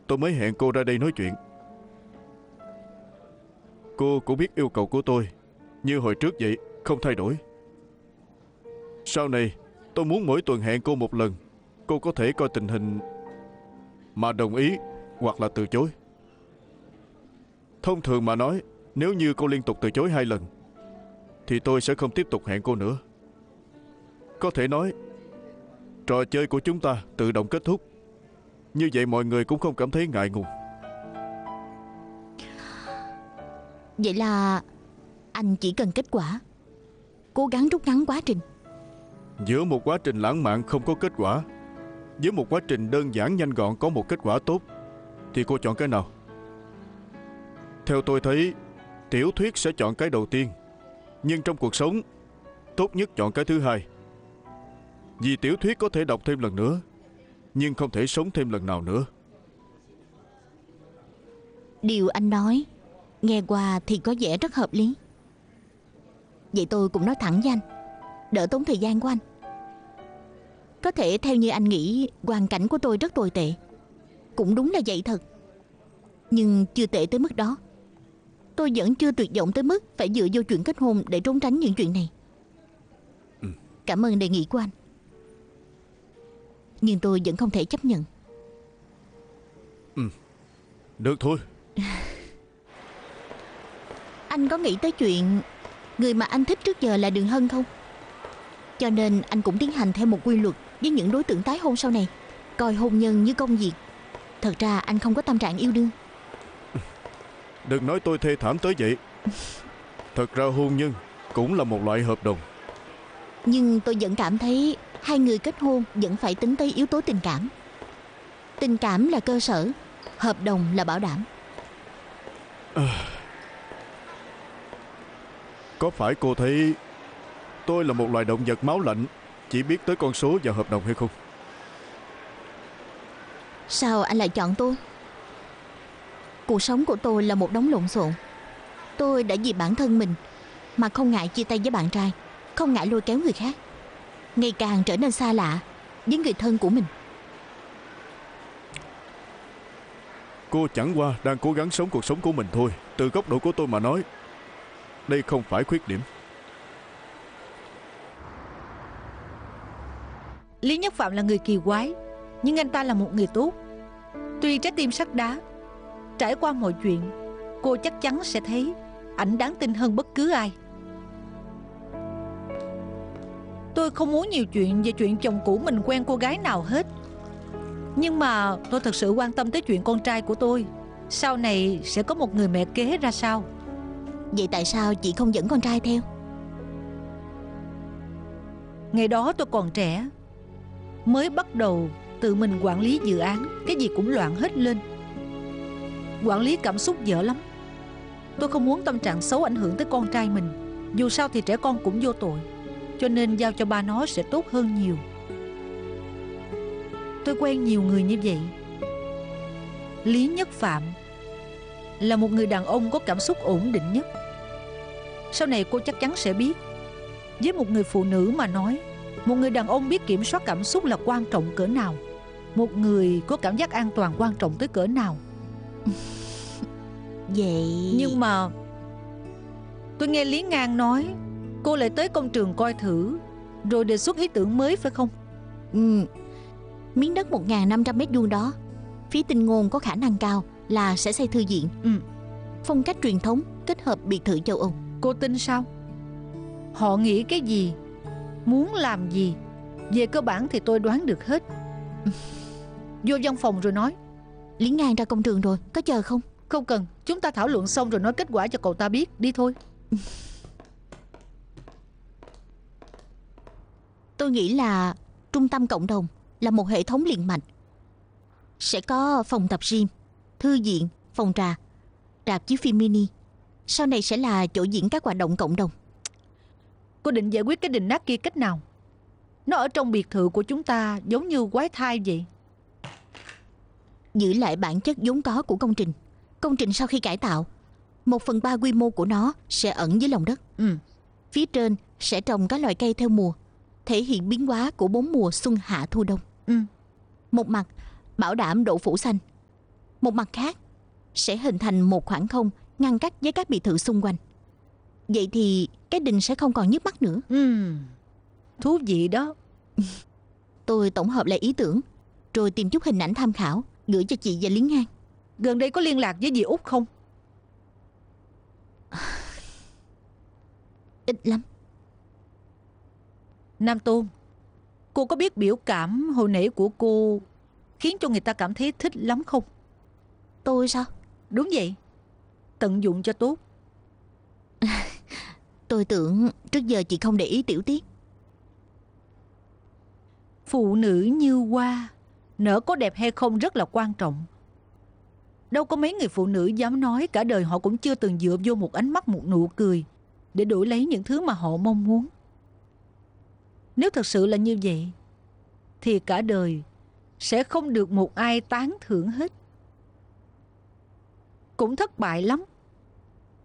tôi mới hẹn cô ra đây nói chuyện. Cô cũng biết yêu cầu của tôi như hồi trước vậy, không thay đổi. Sau này tôi muốn mỗi tuần hẹn cô một lần. Cô có thể coi tình hình mà đồng ý hoặc là từ chối. Thông thường mà nói, nếu như cô liên tục từ chối 2 lần thì tôi sẽ không tiếp tục hẹn cô nữa. Có thể nói trò chơi của chúng ta tự động kết thúc. Như vậy mọi người cũng không cảm thấy ngại ngùng. Vậy là anh chỉ cần kết quả, cố gắng rút ngắn quá trình. Giữa một quá trình lãng mạn không có kết quả với một quá trình đơn giản nhanh gọn có một kết quả tốt thì cô chọn cái nào? Theo tôi thấy, tiểu thuyết sẽ chọn cái đầu tiên, nhưng trong cuộc sống tốt nhất chọn cái thứ hai. Vì tiểu thuyết có thể đọc thêm lần nữa, nhưng không thể sống thêm lần nào nữa. Điều anh nói nghe qua thì có vẻ rất hợp lý. Vậy tôi cũng nói thẳng với anh, đỡ tốn thời gian của anh. Có thể theo như anh nghĩ, hoàn cảnh của tôi rất tồi tệ. Cũng đúng là vậy thật. Nhưng chưa tệ tới mức đó. Tôi vẫn chưa tuyệt vọng tới mức phải dựa vô chuyện kết hôn để trốn tránh những chuyện này. Cảm ơn đề nghị của anh, nhưng tôi vẫn không thể chấp nhận. Được thôi. Anh có nghĩ tới chuyện người mà anh thích trước giờ là Đường Hân không? Cho nên anh cũng tiến hành theo một quy luật với những đối tượng tái hôn sau này, coi hôn nhân như công việc. Thật ra anh không có tâm trạng yêu đương. Đừng nói tôi thê thảm tới vậy. Thật ra hôn nhân cũng là một loại hợp đồng. Nhưng tôi vẫn cảm thấy hai người kết hôn vẫn phải tính tới yếu tố tình cảm. Tình cảm là cơ sở, hợp đồng là bảo đảm. Có phải cô thấy tôi là một loài động vật máu lạnh, chỉ biết tới con số và hợp đồng hay không? Sao anh lại chọn tôi? Cuộc sống của tôi là một đống lộn xộn. Tôi đã vì bản thân mình mà không ngại chia tay với bạn trai, không ngại lôi kéo người khác, ngày càng trở nên xa lạ với người thân của mình. Cô chẳng qua đang cố gắng sống cuộc sống của mình thôi. Từ góc độ của tôi mà nói, đây không phải khuyết điểm. Lý Nhất Phạm là người kỳ quái, nhưng anh ta là một người tốt. Tuy trái tim sắt đá, trải qua mọi chuyện, cô chắc chắn sẽ thấy ảnh đáng tin hơn bất cứ ai. Tôi không muốn nhiều chuyện về chuyện chồng cũ mình quen cô gái nào hết. Nhưng mà tôi thật sự quan tâm tới chuyện con trai của tôi sau này sẽ có một người mẹ kế ra sao. Vậy tại sao chị không dẫn con trai theo? Ngày đó tôi còn trẻ, mới bắt đầu tự mình quản lý dự án, cái gì cũng loạn hết lên. Quản lý cảm xúc dở lắm. Tôi không muốn tâm trạng xấu ảnh hưởng tới con trai mình. Dù sao thì trẻ con cũng vô tội, cho nên giao cho ba nó sẽ tốt hơn nhiều. Tôi quen nhiều người như vậy. Lý Nhất Phạm là một người đàn ông có cảm xúc ổn định nhất. Sau này cô chắc chắn sẽ biết, với một người phụ nữ mà nói, một người đàn ông biết kiểm soát cảm xúc là quan trọng cỡ nào, một người có cảm giác an toàn quan trọng tới cỡ nào. Vậy... Nhưng mà tôi nghe Lý Ngang nói cô lại tới công trường coi thử, rồi đề xuất ý tưởng mới phải không? Miếng đất 1.500 mét vuông đó, phía Tinh Ngôn có khả năng cao là sẽ xây thư viện. Phong cách truyền thống kết hợp biệt thự châu Âu. Cô tin sao? Họ nghĩ cái gì, muốn làm gì, về cơ bản thì tôi đoán được hết. Vô văn phòng rồi nói. Lý Ngang ra công trường rồi, có chờ không? Không cần, chúng ta thảo luận xong rồi nói kết quả cho cậu ta biết. Đi thôi. Tôi nghĩ là trung tâm cộng đồng là một hệ thống liền mạch. Sẽ có phòng tập gym, thư viện, phòng trà, rạp chiếu phim mini. Sau này sẽ là chỗ diễn các hoạt động cộng đồng. Cô định giải quyết cái đình nát kia cách nào? Nó ở trong biệt thự của chúng ta giống như quái thai vậy. Giữ lại bản chất vốn có của công trình. Công trình sau khi cải tạo, 1/3 quy mô của nó sẽ ẩn dưới lòng đất. Phía trên sẽ trồng các loài cây theo mùa, thể hiện biến hóa của 4 mùa xuân hạ thu đông. Một mặt bảo đảm độ phủ xanh, một mặt khác sẽ hình thành một khoảng không ngăn cách với các biệt thự xung quanh. Vậy thì cái đình sẽ không còn nhức mắt nữa. Thú vị đó. Tôi tổng hợp lại ý tưởng, rồi tìm chút hình ảnh tham khảo, gửi cho chị và Lý Ngang. Gần đây có liên lạc với dì Út không? Ít lắm. Nam Tôn, cô có biết biểu cảm hồi nãy của cô khiến cho người ta cảm thấy thích lắm không? Tôi sao? Đúng vậy. Tận dụng cho tốt. Tôi tưởng trước giờ chị không để ý tiểu tiết. Phụ nữ như hoa, nở có đẹp hay không rất là quan trọng. Đâu có mấy người phụ nữ dám nói cả đời họ cũng chưa từng dựa vô một ánh mắt, một nụ cười để đổi lấy những thứ mà họ mong muốn. Nếu thật sự là như vậy thì cả đời sẽ không được một ai tán thưởng hết. Cũng thất bại lắm.